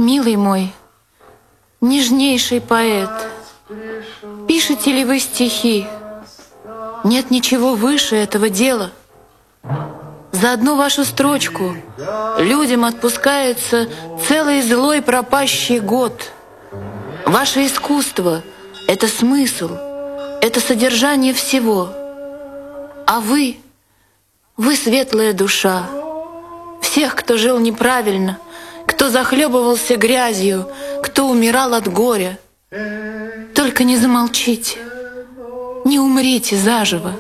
Милый мой, нежнейший поэт, пишете ли вы стихи? Нет ничего выше этого дела. За одну вашу строчку людям отпускается целый злой пропащий год. Ваше искусство — это смысл, это содержание всего. А вы светлая душа всех, кто жил неправильно, кто захлебывался грязью, кто умирал от горя. Только не замолчите, не умрите заживо.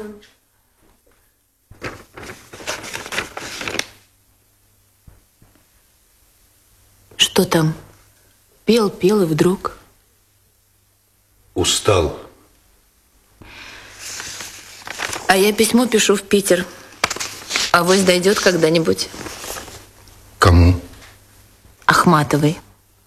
Что там? Пел и вдруг... Устал. А я письмо пишу в Питер. Авось дойдет когда-нибудь. Кому? Ахматовой.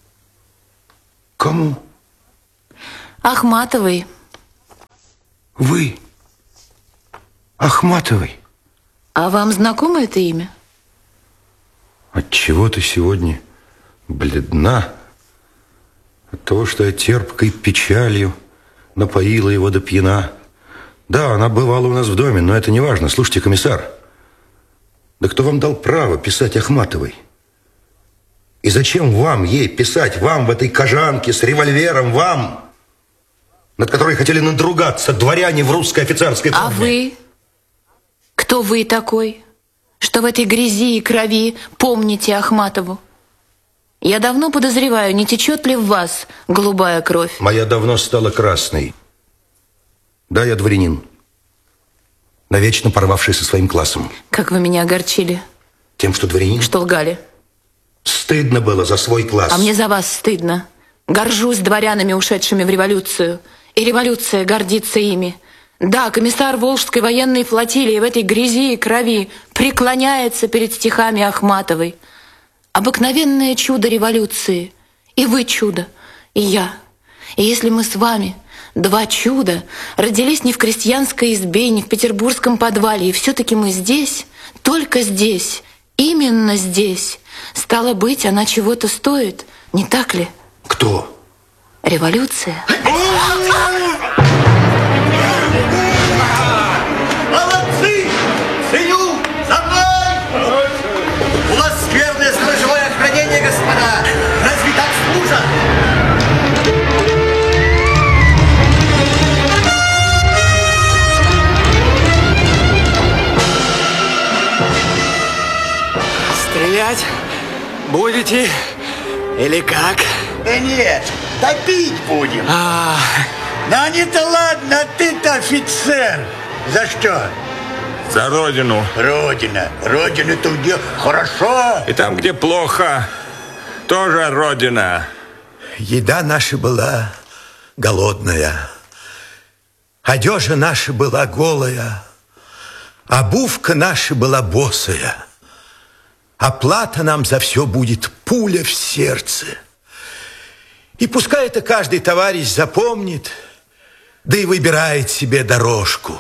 Кому? Ахматовой. Вы? Ахматовой? А вам знакомо это имя? Отчего ты сегодня бледна? От того, что я терпкой печалью напоила его до пьяна. Да, она бывала у нас в доме, но это не важно. Слушайте, комиссар, да кто вам дал право писать Ахматовой? И зачем вам ей писать, вам в этой кожанке с револьвером, вам, над которой хотели надругаться дворяне в русской офицерской форме? А вы? Кто вы такой, что в этой грязи и крови помните Ахматову? Я давно подозреваю, не течет ли в вас голубая кровь? Моя давно стала красной. Да, я дворянин, навечно порвавший со своим классом. Как вы меня огорчили. Тем, что дворянин? Что лгали. Стыдно было за свой класс. А мне за вас стыдно. Горжусь дворянами, ушедшими в революцию. И революция гордится ими. Да, комиссар Волжской военной флотилии в этой грязи и крови преклоняется перед стихами Ахматовой. Обыкновенное чудо революции. И вы чудо, и я. И если мы с вами, два чуда, родились не в крестьянской избе, не в петербургском подвале, и все-таки мы здесь, только здесь, именно здесь, стало быть, она чего-то стоит, не так ли? Кто? Революция. Молодцы! Ценю! За мной! У нас скверное сторожевое охранение, господа! Разве так служат? Стрелять будете или как? Да нет, топить будем. Да не-то ладно, а ты-то офицер. За что? За родину. Родина. Родина-то где хорошо. И там, где плохо, тоже родина. Еда наша была голодная, одежа наша была голая, обувка наша была босая. Оплата нам за все будет пуля в сердце. И пускай это каждый товарищ запомнит, да и выбирает себе дорожку.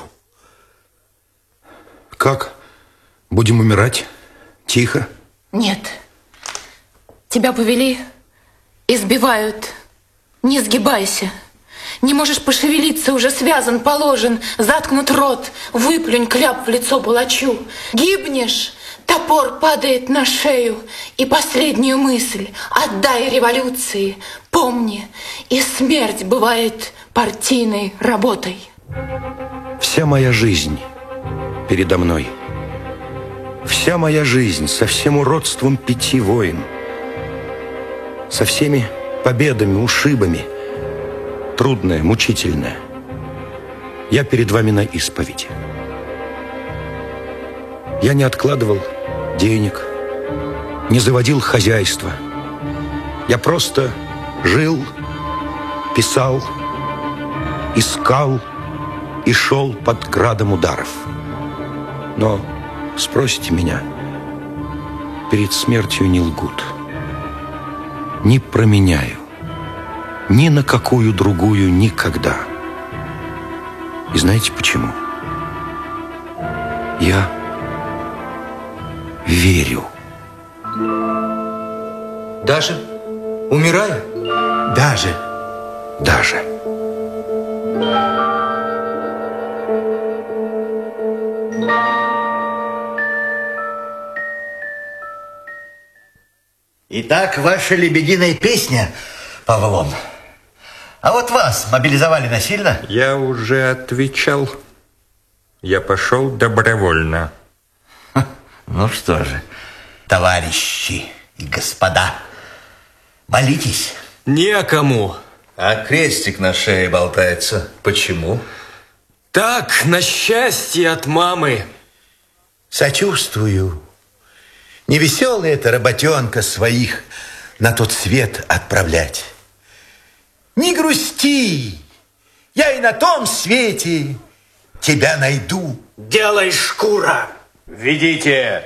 Как? Будем умирать? Тихо? Нет. Тебя повели, избивают. Не сгибайся. Не можешь пошевелиться, уже связан, положен, заткнут рот, выплюнь кляп в лицо палачу. Гибнешь, топор падает на шею, и последнюю мысль отдай революции. Помни, и смерть бывает партийной работой. Вся моя жизнь передо мной. Вся моя жизнь со всем уродством 5 войн, со всеми победами, ушибами, трудная, мучительная. Я перед вами на исповеди. Я не откладывал денег, не заводил хозяйство. Я просто жил, писал, искал и шел под градом ударов. Но, спросите меня, перед смертью не лгут. Не променяю ни на какую другую никогда. И знаете почему? Я верю. Даша, Умирай? Даже. Даже. Итак, ваша лебединая песня, Павлон. А вот вас мобилизовали насильно? Я уже отвечал. Я пошел добровольно. Ну что же, товарищи и господа, молитесь. Некому. А крестик на шее болтается. Почему? Так, на счастье от мамы. Сочувствую. Невеселая эта работенка своих на тот свет отправлять. Не грусти, я и на том свете тебя найду. Делай, шкура. Ведите.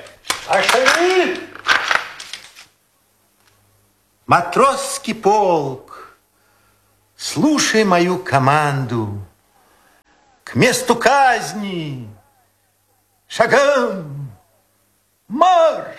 Матросский полк, слушай мою команду. К месту казни шагом марш!